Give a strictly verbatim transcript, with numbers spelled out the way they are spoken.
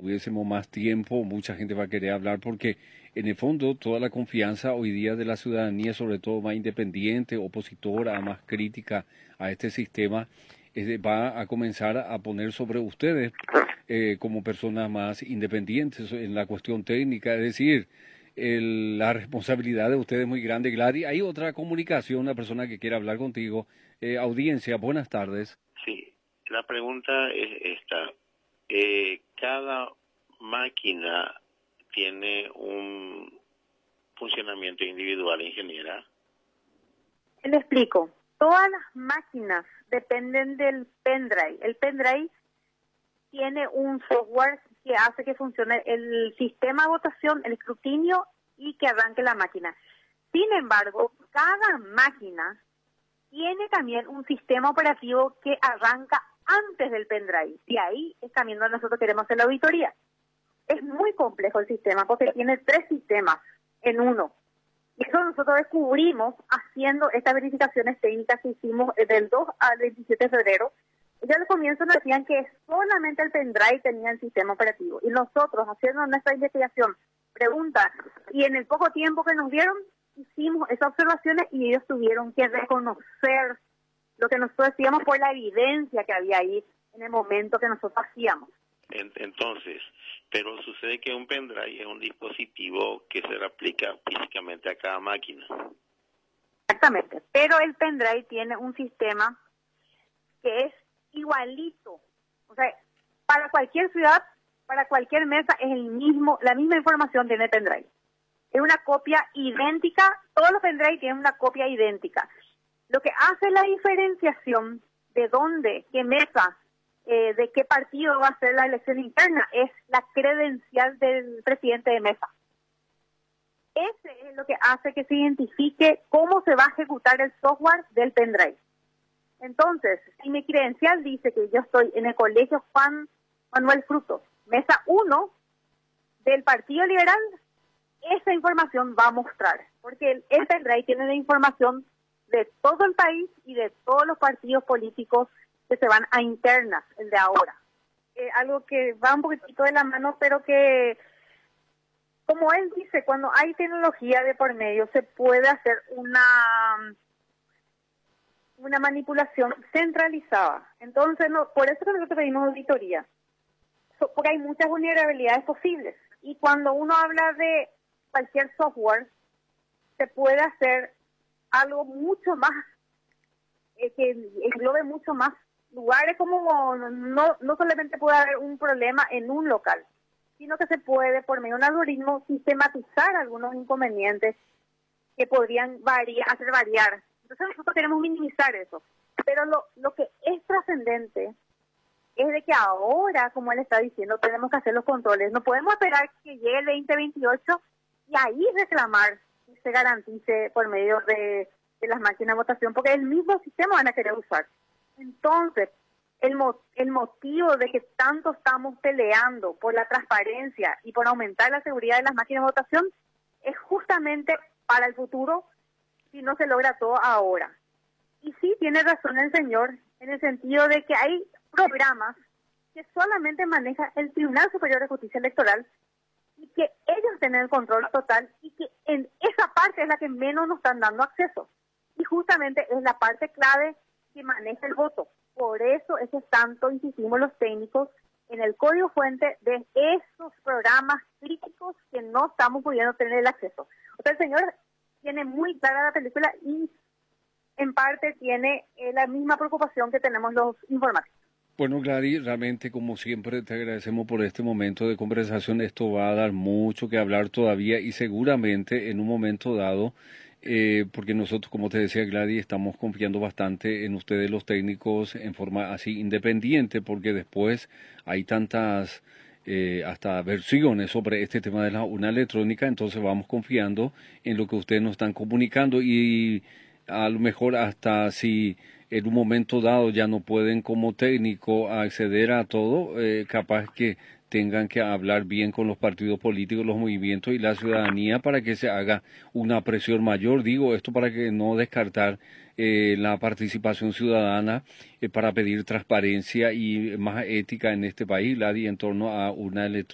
tuviésemos más tiempo, mucha gente va a querer hablar porque en el fondo toda la confianza hoy día de la ciudadanía, sobre todo más independiente, opositora, más crítica a este sistema, eh, va a comenzar a poner sobre ustedes eh, como personas más independientes en la cuestión técnica, es decir, el, la responsabilidad de ustedes es muy grande. Gladys, hay otra comunicación, una persona que quiere hablar contigo. Eh, audiencia, buenas tardes. Sí, la pregunta es esta. Eh, cada máquina tiene un funcionamiento individual, ingeniera. Le explico. Todas las máquinas dependen del pendrive. El pendrive tiene un software que hace que funcione el sistema de votación, el escrutinio y que arranque la máquina. Sin embargo, cada máquina tiene también un sistema operativo que arranca antes del pendrive. Y ahí es también donde nosotros queremos hacer la auditoría. Es muy complejo el sistema porque tiene tres sistemas en uno. Y eso nosotros descubrimos haciendo estas verificaciones técnicas que hicimos del dos al veintisiete de febrero. Ellos al comienzo nos decían que solamente el pendrive tenía el sistema operativo. Y nosotros, haciendo nuestra investigación, pregunta, y en el poco tiempo que nos dieron, hicimos esas observaciones y ellos tuvieron que reconocer lo que nosotros decíamos por la evidencia que había ahí en el momento que nosotros hacíamos. Entonces, pero sucede que un pendrive es un dispositivo que se replica físicamente a cada máquina. Exactamente, pero el pendrive tiene un sistema que es igualito. O sea, para cualquier ciudad, para cualquier mesa, es el mismo, la misma información tiene el pendrive. Es una copia idéntica, todos los pendrive tienen una copia idéntica. Lo que hace la diferenciación de dónde, qué mesa, eh, de qué partido va a ser la elección interna, es la credencial del presidente de mesa. Ese es lo que hace que se identifique cómo se va a ejecutar el software del pendrive. Entonces, si mi credencial dice que yo estoy en el colegio Juan Manuel Frutos, mesa uno del Partido Liberal, esa información va a mostrar, porque el, el pendrive tiene la información de todo el país y de todos los partidos políticos que se van a internas, el de ahora. Eh, algo que va un poquitito de la mano, pero que, como él dice, cuando hay tecnología de por medio, se puede hacer una, una manipulación centralizada. Entonces, no, por eso nosotros pedimos auditoría, so, porque hay muchas vulnerabilidades posibles. Y cuando uno habla de cualquier software, se puede hacer algo mucho más, eh, que englobe mucho más lugares, como no, no solamente puede haber un problema en un local, sino que se puede, por medio de un algoritmo, sistematizar algunos inconvenientes que podrían variar, hacer variar. Entonces nosotros queremos minimizar eso. Pero lo, lo que es trascendente es de que ahora, como él está diciendo, tenemos que hacer los controles. No podemos esperar que llegue el veinte veintiocho y ahí reclamar que se garantice por medio de, de las máquinas de votación, porque el mismo sistema van a querer usar. Entonces, el, mo el motivo de que tanto estamos peleando por la transparencia y por aumentar la seguridad de las máquinas de votación es justamente para el futuro, si no se logra todo ahora. Y sí, tiene razón el señor, en el sentido de que hay programas que solamente maneja el Tribunal Superior de Justicia Electoral y que ellos tienen el control total y que en esa parte es la que menos nos están dando acceso. Y justamente es la parte clave que maneja el voto. Por eso es que tanto insistimos los técnicos en el código fuente de esos programas críticos que no estamos pudiendo tener el acceso. O sea, el señor tiene muy clara la película y en parte tiene eh, la misma preocupación que tenemos los informáticos. Bueno, Gladys, realmente como siempre te agradecemos por este momento de conversación. Esto va a dar mucho que hablar todavía y seguramente en un momento dado, eh, porque nosotros, como te decía Gladys, estamos confiando bastante en ustedes los técnicos en forma así independiente, porque después hay tantas eh, hasta versiones sobre este tema de la urna electrónica, entonces vamos confiando en lo que ustedes nos están comunicando y a lo mejor hasta si en un momento dado ya no pueden como técnico acceder a todo, eh, capaz que tengan que hablar bien con los partidos políticos, los movimientos y la ciudadanía para que se haga una presión mayor. Digo esto para que no descartar eh, la participación ciudadana eh, para pedir transparencia y más ética en este país, Gladys, en torno a una electrónica.